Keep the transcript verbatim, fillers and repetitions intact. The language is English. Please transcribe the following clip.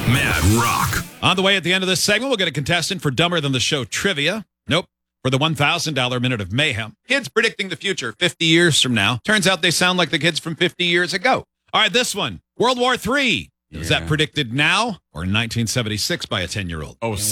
Mad Rock. On the way at the end of this segment, we'll get a contestant for Dumber Than the Show trivia. Nope. For the one thousand dollars Minute of Mayhem. Kids predicting the future fifty years from now. Turns out they sound like the kids from fifty years ago. All right, this one. World War Three. Is Yeah. that predicted now or in nineteen seventy-six by a ten-year-old? Oh,